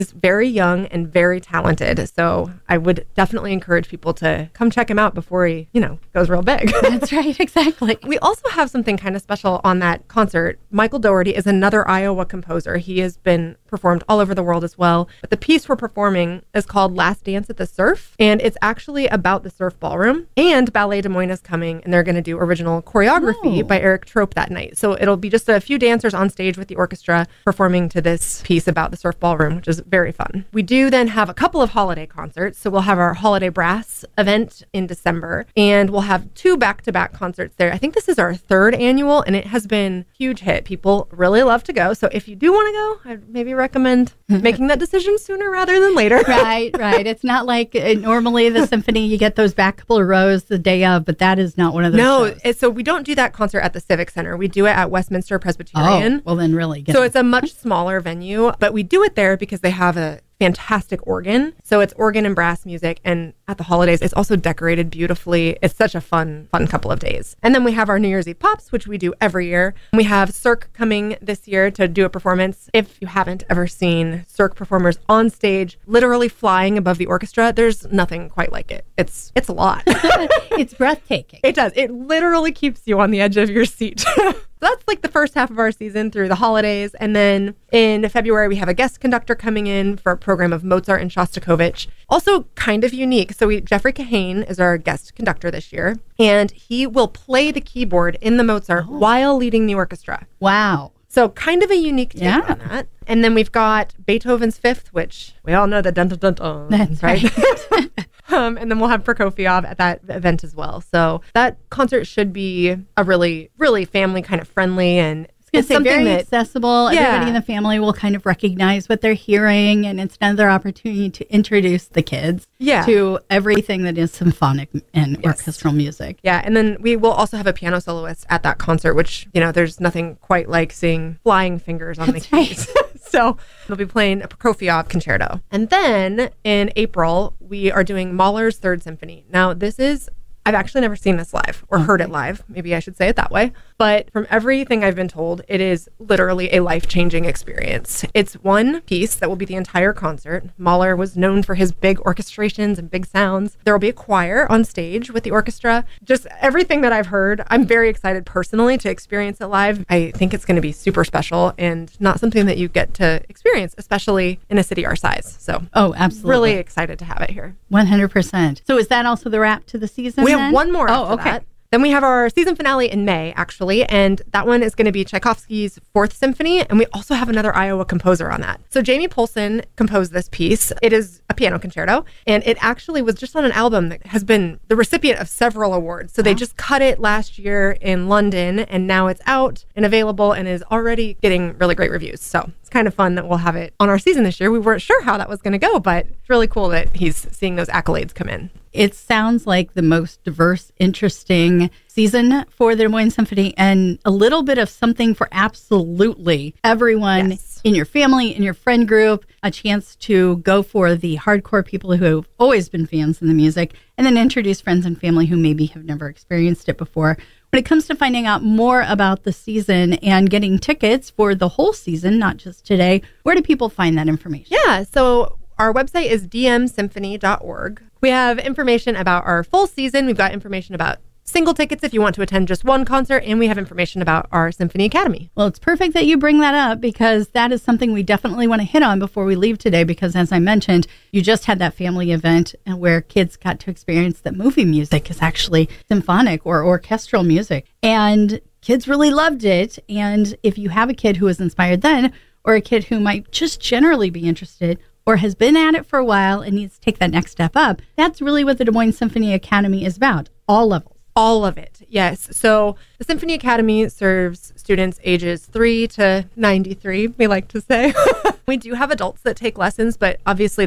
He's very young and very talented. So I would definitely encourage people to come check him out before he, goes real big. That's right, exactly. We also have something kind of special on that concert. Michael Dougherty is another Iowa composer. He has been performed all over the world as well. But the piece we're performing is called Last Dance at the Surf, and it's actually about the surf ballroom. And Ballet Des Moines is coming, and they're going to do original choreography by Eric Trope that night. So it'll be just a few dancers on stage with the orchestra performing to this piece about the surf ballroom, which is very fun. We do then have a couple of holiday concerts. So we'll have our Holiday Brass event in December, and we'll have 2 back-to-back concerts there. I think this is our 3rd annual, and it has been a huge hit. People really love to go. So if you do want to go, I'd maybe recommend making that decision sooner rather than later. Right. It's not like normally the symphony, you get those back couple of rows the day of, but that is not one of those shows. So we don't do that concert at the Civic Center. We do it at Westminster Presbyterian. Oh, well then really. So it's a much smaller venue, but we do it there because they have a fantastic organ. So it's organ and brass music. And at the holidays, it's also decorated beautifully. It's such a fun couple of days. And then we have our New Year's Eve Pops, which we do every year. We have Cirque coming this year to do a performance. If you haven't ever seen Cirque performers on stage, literally flying above the orchestra, there's nothing quite like it. It's a lot. It's breathtaking. It does. It literally keeps you on the edge of your seat. So that's like the first half of our season through the holidays. And then in February, we have a guest conductor coming in for a program of Mozart and Shostakovich. Also kind of unique. So Jeffrey Kahane is our guest conductor this year, and he will play the keyboard in the Mozart while leading the orchestra. Wow. So kind of a unique take on that. And then we've got Beethoven's Fifth, which we all know the dun-dun-dun-dun. That's right. And then we'll have Prokofiev at that event as well. So that concert should be a really, really family kind of friendly, and it's very accessible. Everybody in the family will kind of recognize what they're hearing, and it's another opportunity to introduce the kids to everything that is symphonic and orchestral music. Yeah, and then we will also have a piano soloist at that concert, which, there's nothing quite like seeing flying fingers on the keys. So they'll be playing a Prokofiev concerto. And then in April, we are doing Mahler's Third Symphony. Now, I've actually never seen this live or heard it live. Maybe I should say it that way. But from everything I've been told, it is literally a life-changing experience. It's one piece that will be the entire concert. Mahler was known for his big orchestrations and big sounds. There will be a choir on stage with the orchestra. Just everything that I've heard, I'm very excited personally to experience it live. I think it's going to be super special and not something that you get to experience, especially in a city our size. So, absolutely. Really excited to have it here. 100%. So is that also the wrap to the season? We have one more after that. Then we have our season finale in May, actually, and that one is going to be Tchaikovsky's Fourth Symphony, and we also have another Iowa composer on that. So Jamie Polson composed this piece. It is a piano concerto, and it actually was just on an album that has been the recipient of several awards. So they just cut it last year in London, and now it's out and available and is already getting really great reviews. So it's kind of fun that we'll have it on our season this year. We weren't sure how that was going to go, but it's really cool that he's seeing those accolades come in. It sounds like the most diverse, interesting season for the Des Moines Symphony, and a little bit of something for absolutely everyone in your family, in your friend group, a chance to go for the hardcore people who have always been fans of the music, and then introduce friends and family who maybe have never experienced it before. When it comes to finding out more about the season and getting tickets for the whole season, not just today, where do people find that information? Yeah, so our website is dmsymphony.org. We have information about our full season. We've got information about single tickets if you want to attend just one concert, and we have information about our Symphony Academy. Well, it's perfect that you bring that up, because that is something we definitely want to hit on before we leave today, because as I mentioned, you just had that family event where kids got to experience that movie music is actually symphonic or orchestral music, and kids really loved it. And if you have a kid who was inspired then, or a kid who might just generally be interested or has been at it for a while and needs to take that next step up, that's really what the Des Moines Symphony Academy is about, all levels. All of it, yes. So the Symphony Academy serves students ages 3 to 93, we like to say. We do have adults that take lessons, but obviously the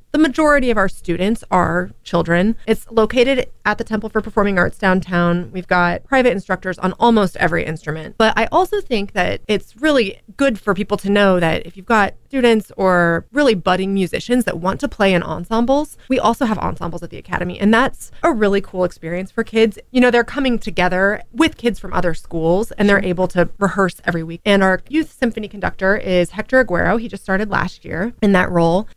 the majority of our students are children. It's located at the Temple for Performing Arts downtown. We've got private instructors on almost every instrument. But I also think that it's really good for people to know that if you've got students or really budding musicians that want to play in ensembles, we also have ensembles at the Academy. And that's a really cool experience for kids. You know, they're coming together with kids from other schools and they're able to rehearse every week. And our youth symphony conductor is Hector Aguero. He just started last year in that role.